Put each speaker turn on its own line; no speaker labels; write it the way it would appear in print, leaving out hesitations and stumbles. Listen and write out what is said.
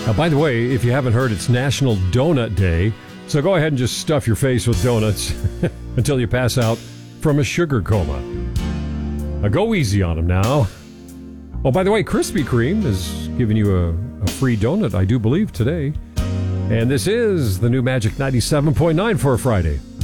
By the way, if you haven't heard, it's National Donut Day, so go ahead and just stuff your face with donuts until you pass out from a sugar coma. Now go easy on them now. Oh, by the way, Krispy Kreme is giving you a free donut, I do believe, today. And this is the new Magic 97.9 for a Friday.